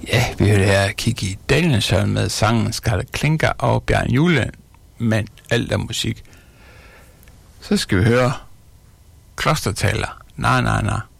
Ja, vi hørte her Kikki Danielsson med sangen Skarlet Klinker og Bjørn Julen, men alt er musik. Så skal vi høre Klostertaler. Na, na, na.